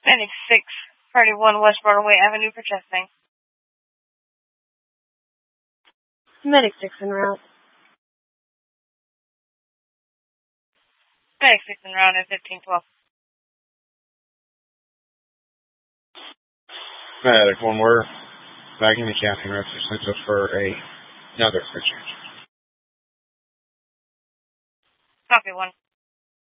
Medic 6, Party 1, West Broadway Avenue for testing. Medic 6 en route. Medic 6 en route at 1512. Medic 1, we're back in the Captain Roster Center for another picture. Copy 1.